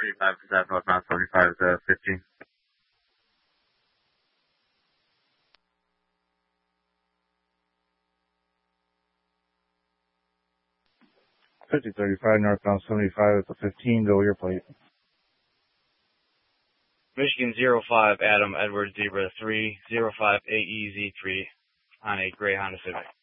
35 to that northbound 75 to 15. 5035 northbound 75 at the 15, go your plate. Michigan 05 Adam Edward Zebra 305 AEZ3 on a gray Honda Civic.